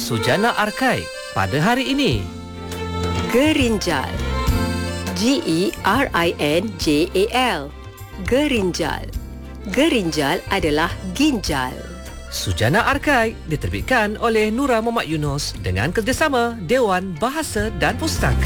Sujana Arkai pada hari ini. Gerinjal. Gerinjal. Gerinjal. Gerinjal adalah ginjal. Sujana Arkai diterbitkan oleh Nura Muhammad Yunus dengan kerjasama Dewan Bahasa dan Pustaka.